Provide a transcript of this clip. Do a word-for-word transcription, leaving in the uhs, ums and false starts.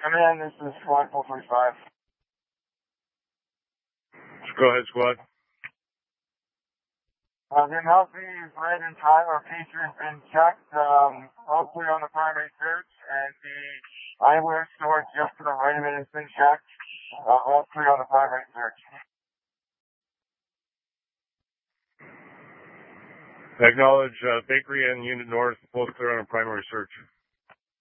Command, this is Squad four forty-five. Go ahead, Squad. Uh, the Amalfi red and Tyler feature has been checked, um, all clear on the primary search, and the eyewear store just to the right of it has been checked, uh, all clear on the primary search. Acknowledge uh, Bakery and Unit North, both clear on a primary search.